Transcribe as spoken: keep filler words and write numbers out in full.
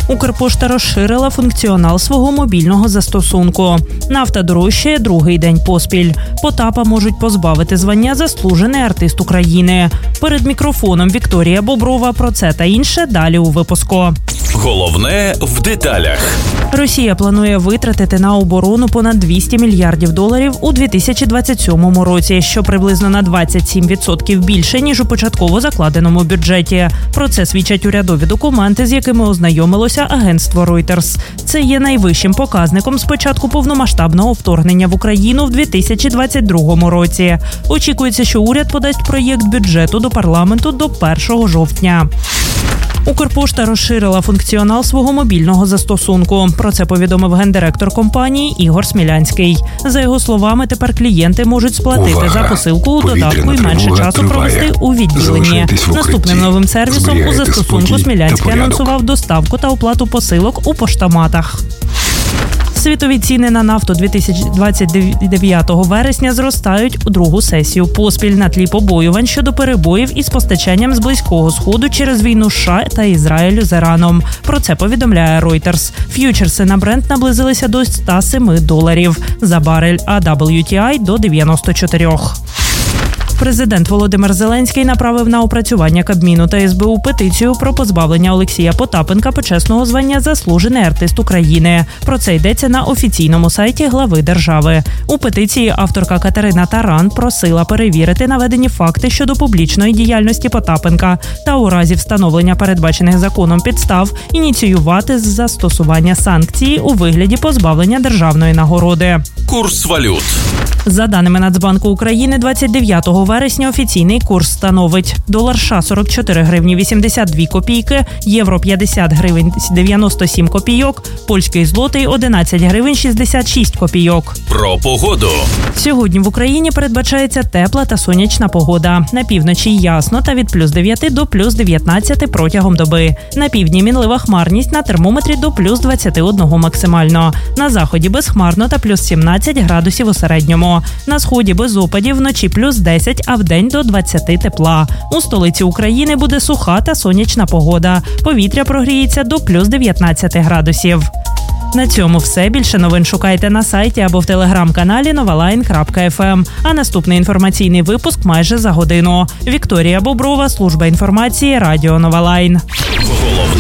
Укрпошта розширила функціонал свого мобільного застосунку. Нафта дорожчає другий день поспіль. Потапа можуть позбавити звання «Заслужений артист України». Перед мікрофоном Вікторія Боброва. Про це та інше далі у випуску. Головне в деталях. Росія планує витратити на оборону понад двісті мільярдів доларів у дві тисячі двадцять сьомому році, що приблизно на двадцять сім відсотків більше, ніж у початково закладеному бюджеті. Про це свідчать урядові документи, з якими ознайомилося агентство Reuters. Це є найвищим показником з початку повномасштабного вторгнення в Україну в дві тисячі двадцять другому році. Очікується, що уряд подасть проєкт бюджету до парламенту до першого жовтня. Укрпошта розширила функціонал свого мобільного застосунку. Про це повідомив гендиректор компанії Ігор Смілянський. За його словами, тепер клієнти можуть сплатити Увага! за посилку у додатку і менше часу триває. провести у відділенні. Наступним новим сервісом у застосунку Смілянський анонсував доставку та оплату посилок у поштоматах. Світові ціни на нафту дві тисячі двадцять дев'ятого вересня зростають у другу сесію поспіль на тлі побоювань щодо перебоїв із постачанням з Близького Сходу через війну США та Ізраїлю з Іраном. Про це повідомляє Reuters. Ф'ючерси на Брент наблизилися до ста семи доларів за барель, а дабл ю ті ай – до дев'яносто чотири. Президент Володимир Зеленський направив на опрацювання Кабміну та ес бе у петицію про позбавлення Олексія Потапенка почесного звання «Заслужений артист України». Про це йдеться на офіційному сайті глави держави. У петиції авторка Катерина Таран просила перевірити наведені факти щодо публічної діяльності Потапенка та у разі встановлення передбачених законом підстав ініціювати застосування санкції у вигляді позбавлення державної нагороди. Курс валют. За даними Нацбанку України, двадцять дев'ятого вересня офіційний курс становить: долар США – сорок чотири гривні вісімдесят дві копійки, євро – п'ятдесят гривень дев'яносто сім копійок, польський злотий – одинадцять гривень шістдесят шість копійок. Про погоду. Сьогодні в Україні передбачається тепла та сонячна погода. На півночі ясно та від плюс дев'яти до плюс дев'ятнадцяти протягом доби. На півдні мінлива хмарність, на термометрі до плюс двадцяти одного максимально. На заході безхмарно та плюс сімнадцять градусів у середньому. На сході без опадів, вночі плюс десять, а вдень до двадцяти тепла. У столиці України буде суха та сонячна погода. Повітря прогріється до плюс дев'ятнадцяти градусів. На цьому все. Більше новин шукайте на сайті або в телеграм-каналі новалайн крапка еф ем. А наступний інформаційний випуск майже за годину. Вікторія Боброва, служба інформації, радіо Новалайн.